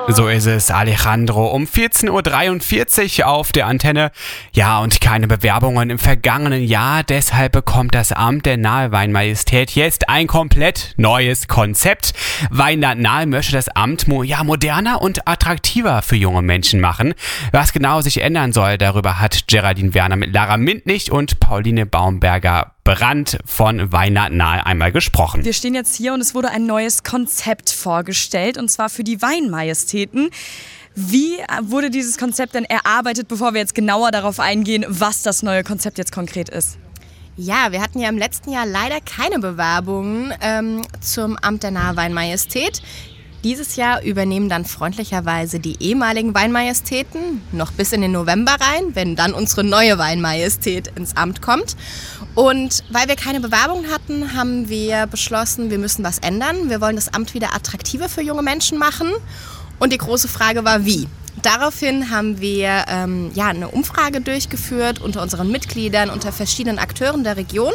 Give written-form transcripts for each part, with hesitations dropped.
So ist es, Alejandro. Um 14.43 Uhr auf der Antenne. Ja, und keine Bewerbungen im vergangenen Jahr. Deshalb bekommt das Amt der Nahe Weinmajestät jetzt ein komplett neues Konzept. Weinland Nahe möchte das Amt moderner und attraktiver für junge Menschen machen. Was genau sich ändern soll, darüber hat Geraldine Werner mit Lara Mintnich und Pauline Baumberger-Brandt von Weinland Nahe einmal gesprochen. Wir stehen jetzt hier und es wurde ein neues Konzept vorgestellt, und zwar für die Weinmajestäten. Wie wurde dieses Konzept denn erarbeitet, bevor wir jetzt genauer darauf eingehen, was das neue Konzept jetzt konkret ist? Ja, wir hatten ja im letzten Jahr leider keine Bewerbungen zum Amt der Nahe Weinmajestät. Dieses Jahr übernehmen dann freundlicherweise die ehemaligen Weinmajestäten noch bis in den November rein, wenn dann unsere neue Weinmajestät ins Amt kommt. Und weil wir keine Bewerbungen hatten, haben wir beschlossen, wir müssen was ändern. Wir wollen das Amt wieder attraktiver für junge Menschen machen. Und die große Frage war, wie? Daraufhin haben wir eine Umfrage durchgeführt unter unseren Mitgliedern, unter verschiedenen Akteuren der Region.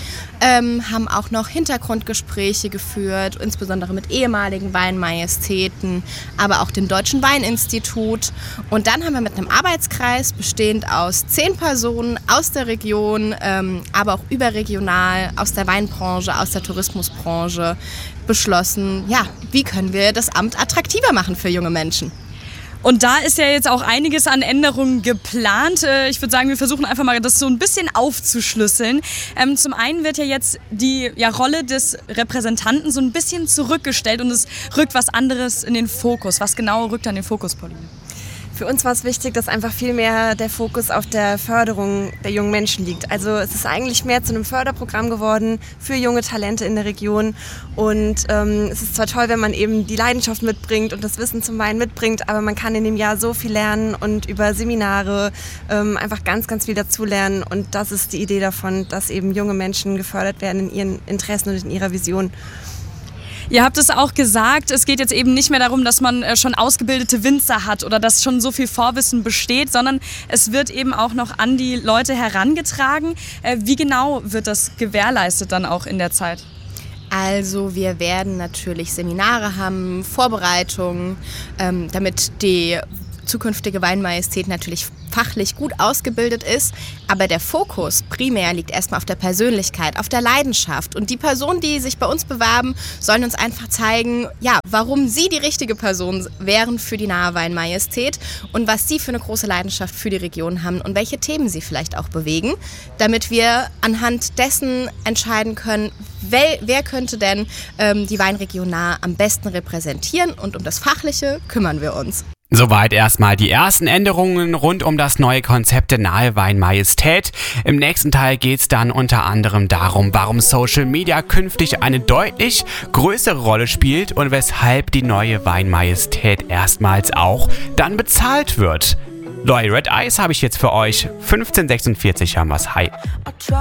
Haben auch noch Hintergrundgespräche geführt, insbesondere mit ehemaligen Weinmajestäten, aber auch dem Deutschen Weininstitut. Und dann haben wir mit einem Arbeitskreis bestehend aus 10 Personen aus der Region, aber auch überregional, aus der Weinbranche, aus der Tourismusbranche beschlossen, wie können wir das Amt attraktiver machen für junge Menschen. Und da ist ja jetzt auch einiges an Änderungen geplant. Ich würde sagen, wir versuchen einfach mal, das so ein bisschen aufzuschlüsseln. Zum einen wird ja jetzt die Rolle des Repräsentanten so ein bisschen zurückgestellt und es rückt was anderes in den Fokus. Was genau rückt an den Fokus, Pauline? Für uns war es wichtig, dass einfach viel mehr der Fokus auf der Förderung der jungen Menschen liegt. Also es ist eigentlich mehr zu einem Förderprogramm geworden für junge Talente in der Region. Und es ist zwar toll, wenn man eben die Leidenschaft mitbringt und das Wissen zum Wein mitbringt, aber man kann in dem Jahr so viel lernen und über Seminare einfach ganz, ganz viel dazulernen. Und das ist die Idee davon, dass eben junge Menschen gefördert werden in ihren Interessen und in ihrer Vision. Ihr habt es auch gesagt, es geht jetzt eben nicht mehr darum, dass man schon ausgebildete Winzer hat oder dass schon so viel Vorwissen besteht, sondern es wird eben auch noch an die Leute herangetragen. Wie genau wird das gewährleistet dann auch in der Zeit? Also wir werden natürlich Seminare haben, Vorbereitungen, damit die zukünftige Weinmajestät natürlich fachlich gut ausgebildet ist, aber der Fokus primär liegt erstmal auf der Persönlichkeit, auf der Leidenschaft. Und die Personen, die sich bei uns bewerben, sollen uns einfach zeigen, warum sie die richtige Person wären für die Nahe Weinmajestät und was sie für eine große Leidenschaft für die Region haben und welche Themen sie vielleicht auch bewegen, damit wir anhand dessen entscheiden können, wer könnte denn die Weinregion Nahe am besten repräsentieren, und um das Fachliche kümmern wir uns. Soweit erstmal die ersten Änderungen rund um das neue Konzept der Nahe Weinmajestät. Im nächsten Teil geht es dann unter anderem darum, warum Social Media künftig eine deutlich größere Rolle spielt und weshalb die neue Weinmajestät erstmals auch dann bezahlt wird. Red Eyes habe ich jetzt für euch. 15:46 haben wir's. Hi.